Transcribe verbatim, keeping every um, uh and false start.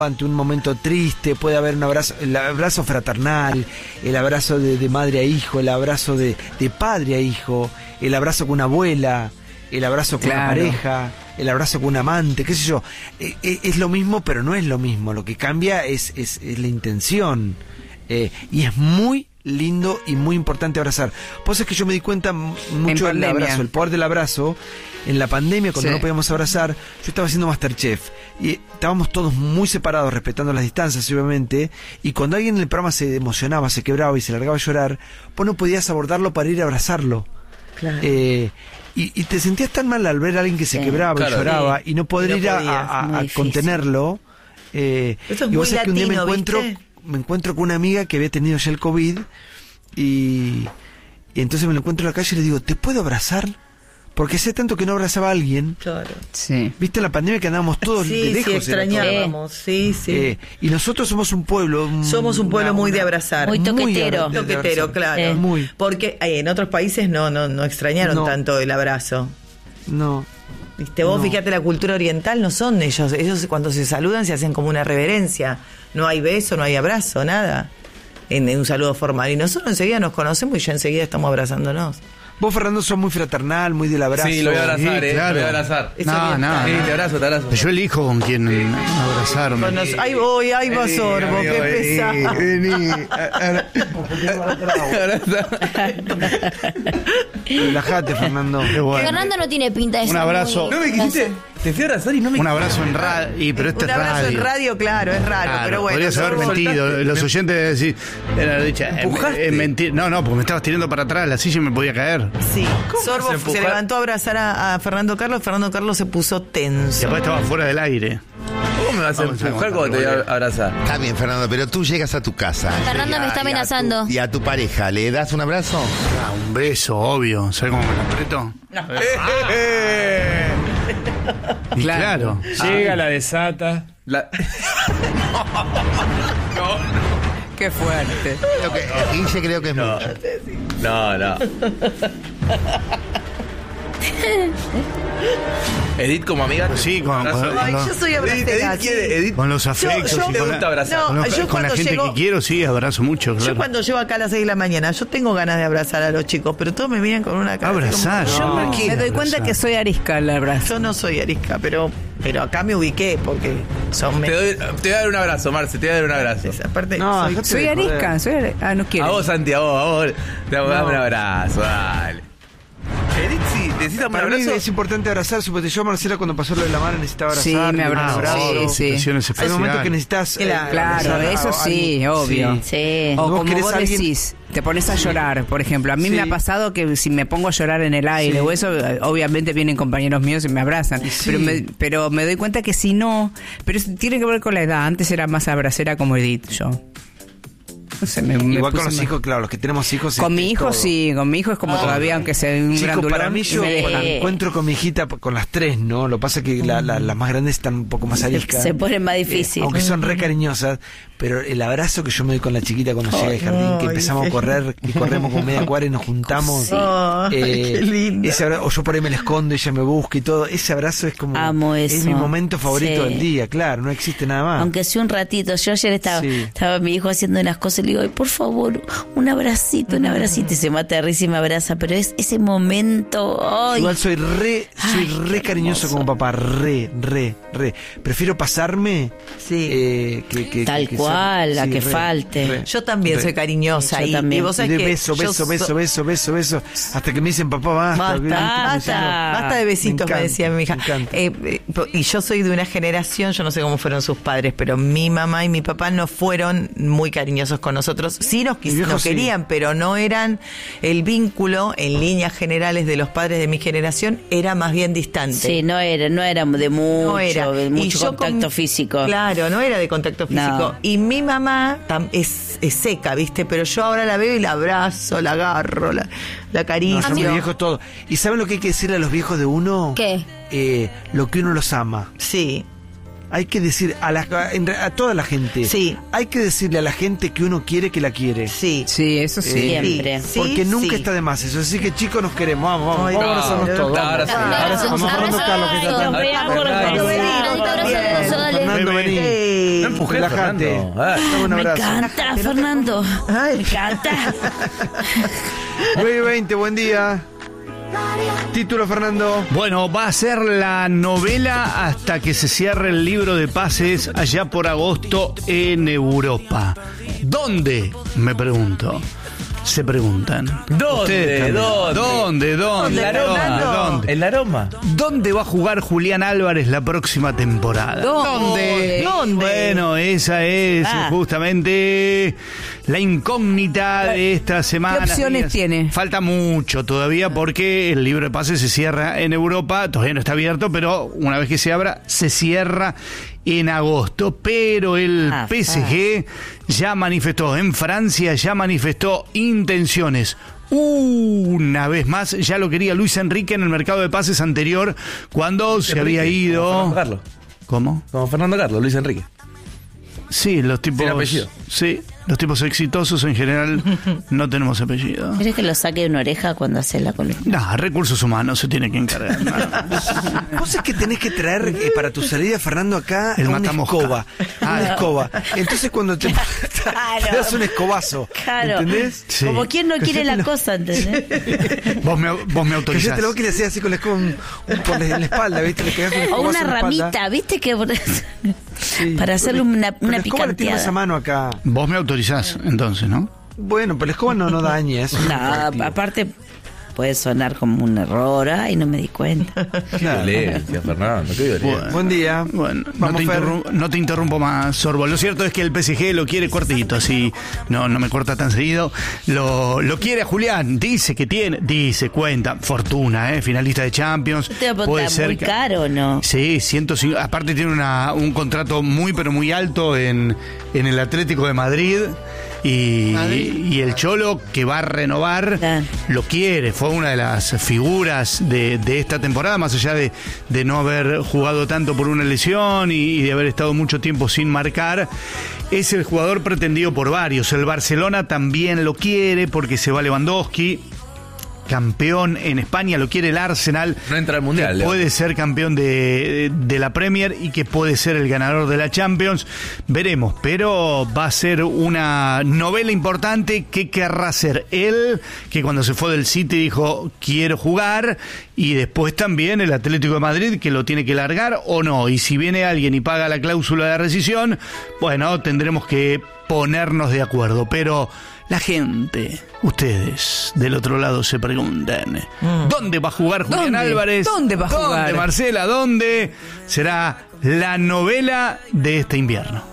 ante un momento triste, puede haber un abrazo, el abrazo fraternal, el abrazo de, de madre a hijo, el abrazo de, de padre a hijo, el abrazo con una abuela, el abrazo con Claro. una pareja, el abrazo con un amante, qué sé yo. Eh, eh, es lo mismo, pero no es lo mismo. Lo que cambia es, es, es la intención. Eh, y es muy lindo y muy importante abrazar. Pues es que yo me di cuenta mucho del abrazo, el poder del abrazo. En la pandemia, cuando Sí. no podíamos abrazar, yo estaba haciendo MasterChef y estábamos todos muy separados, respetando las distancias, obviamente, y cuando alguien en el programa se emocionaba, se quebraba y se largaba a llorar, vos no podías abordarlo para ir a abrazarlo. Claro. Eh, y, y te sentías tan mal al ver a alguien que se Sí. quebraba Claro. y lloraba Sí. y no poder Y no ir a, podías, a- muy a difícil. contenerlo. Eh, Eso es y vos muy sabés que un día me latino, encuentro, ¿viste? me encuentro con una amiga que había tenido ya el COVID y, y entonces me lo encuentro en la calle y le digo, ¿te puedo abrazar? Porque sé tanto que no abrazaba a alguien. Claro. Sí. ¿Viste en la pandemia que andábamos todos Sí, de lejos? sí, era extrañábamos. Sí, sí. todo? Eh, y nosotros somos un pueblo. un- Somos un pueblo una- muy una- de abrazar. Muy toquetero. de- de Toquetero, abrazar. claro. Sí. Muy. Porque eh, en otros países no, no, no extrañaron No. tanto el abrazo. No. Viste, vos No. fíjate, la cultura oriental no son ellos. Ellos cuando se saludan se hacen como una reverencia. No hay beso, no hay abrazo, nada. En, en un saludo formal. Y nosotros enseguida nos conocemos y ya enseguida estamos abrazándonos. Vos, Fernando, sos muy fraternal, muy del abrazo. Sí, lo voy a abrazar, Sí, eh. claro. Lo voy a abrazar. Es No, oriental. no, Sí, no. te abrazo, te abrazo. Yo elijo con quién abrazarme. Con los- ahí voy, ahí va Sorbo, amigo, qué vení, pesado. Relájate, Fernando. Qué bueno. Fernando no tiene pinta de Un ser abrazo. muy- No me quisiste. Te fui a abrazar y no me Un abrazo en radio. Y, pero este Un es abrazo radio. en radio, claro, es raro, Claro, pero bueno. podrías haber Sorbo, mentido. soltaste. Los oyentes deben decir, era dicha, eh, Empujaste. eh, mentir. No, no, porque me estabas tirando para atrás la silla y me podía caer. Sí, ¿Cómo Sorbo vas a se empujar? levantó a abrazar a, a Fernando Carlos. Fernando Carlos se puso Y tenso. después estaba fuera del aire. ¿Cómo me vas a Vamos a empujar contar, cuando te voy a boludo. abrazar? Está bien, Fernando, pero tú llegas a tu casa. Fernando Y me a- está y a tu- amenazando. Y a tu pareja, ¿le das un abrazo? Ah, un beso, obvio. ¿Sabes cómo me lo aprieto? Y claro. Llega, la desata. La- Qué fuerte. Creo que, quince creo que es mucho. No, no. Edith como amiga. Pues sí, con, Abrazo. con- Ay, con- yo soy Edith, abracera. Edith quiere, Edith. con los afectos. yo- y ¿Te con gusta la, abrazar? No, con los- yo con la cuando gente llego- que quiero, sí, abrazo mucho, Yo claro. cuando llego acá a las seis de la mañana, yo tengo ganas de abrazar a los chicos, pero todos me miran con una cara. así Abrazar. como- Yo No, me, me doy cuenta abrazar. que soy arisca al abrazo. Yo no soy arisca, pero, pero acá me ubiqué porque son... Te, doy, te voy a dar un abrazo, Marce, te voy a dar un abrazo. Aparte, No, soy- dejate Soy de joder. arisca, soy ari- Ah, no quiero. A vos, Santi, a vos, a vos. Te damos No. un abrazo, dale. Edith, sí, necesitas un Para mí abrazo. es importante abrazar. Suponete, yo, Marcela, cuando pasó lo de la mano necesitaba abrazar. Sí, me abrazo, abrazo. sí, sí. Situaciones Hay momentos especiales. que necesitas. eh, Claro, Claro, abrazar a eso sí, alguien. obvio. Sí. Sí. O ¿Vos como querés vos a alguien? decís, te pones a llorar, por ejemplo. A mí Sí. me ha pasado que si me pongo a llorar en el aire Sí. o eso, eh, obviamente vienen compañeros míos y me abrazan. Sí. Pero, me, pero me doy cuenta que si no, pero eso tiene que ver con la edad. Antes era más abracera como Edith, yo. No sé, me, me Igual con puse los más- hijos, claro, los que tenemos hijos. Con es- mi es hijo todo. sí, con mi hijo es como todavía, aunque sea un Chicos, grandulón, para mí yo me deja. cuando encuentro con mi hijita, con las tres, ¿no? Lo que pasa es que la- la- las más grandes están un poco más ariscas. Se pone más difícil. Eh, aunque son re cariñosas, pero el abrazo que yo me doy con la chiquita cuando llega al jardín, que ay, empezamos sí. a correr y corremos con media cuadra y nos juntamos. Sí. Ay, qué linda. Ese abra- o yo por ahí me la escondo y ella me busca y todo. Ese abrazo es como. Amo Es eso. mi momento favorito Sí. del día, claro, no existe nada más. Aunque sea un ratito. Yo ayer estaba, Sí. estaba mi hijo haciendo unas cosas y le digo, "Ay, por favor, un abracito, un abracito". Y se mata de risa y me abraza. Pero es ese momento. Ay, Igual soy re, soy Ay, re qué cariñoso hermoso. como papá, re, re, re. Prefiero pasarme Sí. eh, que, que- Tal que cual, ser- la sí, que re, falte. re. Yo también Re. soy cariñosa. Yo y, también. y vos Y sabés de que beso, yo beso, so- beso, beso, beso, beso, hasta que me dicen papá, basta. Basta, ¿viste? basta, basta de besitos, Me me, encanta, decía mi hija. me encanta. Eh, eh, y yo soy de una generación, yo no sé cómo fueron sus padres, pero mi mamá y mi papá no fueron muy cariñosos con nosotros. Sí nos, quis- Mi viejo nos sí. querían, pero no eran, el vínculo en líneas generales de los padres de mi generación era más bien distante. sí, no era, no era de mucho, No era. de Y mucho yo contacto con- físico. Claro, no era de contacto físico. No. Y mi mamá tam- es, es seca, ¿viste? Pero yo ahora la veo y la abrazo, la agarro, la, la No, acaricio. yo mi viejo todo. ¿Y saben lo que hay que decirle a los viejos de uno? ¿Qué? Eh, lo que uno los ama. Sí. Hay que decir a, la, en re- a toda la gente. Sí. Hay que decirle a la gente que uno quiere que la quiere. Sí. Sí, eso sí. Siempre. Sí, Porque nunca sí. está de más eso. Así que chicos, nos queremos. Vamos, vamos. Ay, vamos a no, abrazarnos no, todos. no, Vamos. abrazo. Abrazamos a Fernando Carlos, que está tan... Abrazo, Fernando, abrazo, vení. abrazo, abrazo, dale. Fernando, vení. Sí. Eh, No empujé, Relájate. Fernando. Ah. Dame un Me abrazo. encanta, Fernando. Ay. Me encanta. nueve veinte, buen día. Título, Fernando. Bueno, va a ser la novela hasta que se cierre el libro de pases allá por agosto en Europa. ¿Dónde? Me pregunto. Se preguntan. ¿Dónde? Ustedes también. ¿Dónde? ¿Dónde? ¿Dónde? En la ¿Dónde? Roma. ¿Dónde? En la Roma. ¿Dónde va a jugar Julián Álvarez la próxima temporada? ¿Dónde? ¿Dónde? Bueno, esa es Ah. justamente la incógnita de esta semana. ¿Qué opciones Días. tiene? Falta mucho todavía porque el libro de pases se cierra en Europa, todavía no está abierto, pero una vez que se abra, se cierra en agosto. Pero el Ah, P S G ya manifestó, en Francia ya manifestó intenciones. Una vez más, ya lo quería Luis Enrique en el mercado de pases anterior, cuando se había Como ido. Fernando Carlos. ¿Cómo? Como Fernando Carlos, Luis Enrique. Sí, los tipos. Sin apellido. Sí, los tipos exitosos en general no tenemos apellido. ¿Querés que lo saque de una oreja cuando hace la columna? No, recursos humanos se tiene que encargar. No. Vos es que tenés que traer eh, para tu salida, Fernando, acá El una matamosca. escoba. Ah, la escoba. Entonces cuando te, Claro. te das un escobazo. Claro. ¿Entendés? Sí. Como quien no quiere la cosa, ¿entendés? Vos me, vos me autorizás. Cállate la boca y le hacías así con la escoba un- un- por la, en la espalda, ¿viste? Le pegás un O escobazo una en la espalda. ramita, ¿viste? Que Sí. para hacerle una, Pero una la escoba la tengo esa picanteada. mano acá. Vos me autorizás, entonces, ¿no? Bueno, pero la escoba no, no daña. Es un No, correctivo. aparte puede sonar como un error. Ay, no me di cuenta. Qué Claro. violencia, Fernando. Qué violencia. Buen día. Bueno, no Vamos, te, Fer. interrum- no te interrumpo más, Sorbo. Lo cierto es que el P S G lo quiere cortito, así no, no me corta tan seguido. Lo, lo quiere a Julián, dice que tiene, dice, cuenta, fortuna, ¿eh? Finalista de Champions. Te voy a preguntar, ¿muy que- caro o no? Sí, ciento cincuenta. Aparte tiene una, un contrato muy, pero muy alto en, en el Atlético de Madrid. Y, y el Cholo, que va a renovar, Claro. lo quiere. Fue una de las figuras de, de esta temporada, más allá de, de no haber jugado tanto por una lesión y, y de haber estado mucho tiempo sin marcar. Es el jugador pretendido por varios. El Barcelona también lo quiere porque se va Lewandowski. Campeón en España, lo quiere el Arsenal. No entra al Mundial, que Leo. puede ser campeón de, de la Premier y que puede ser el ganador de la Champions. Veremos, pero va a ser una novela importante. ¿Qué querrá hacer él? Que cuando se fue del City dijo, quiero jugar. Y después también el Atlético de Madrid, que lo tiene que largar o no. Y si viene alguien y paga la cláusula de rescisión, bueno, tendremos que ponernos de acuerdo. Pero la gente, ustedes del otro lado se preguntan, ¿dónde va a jugar Julián ¿Dónde? Álvarez? ¿Dónde va a jugar? ¿Dónde, Marcela? ¿Dónde será la novela de este invierno?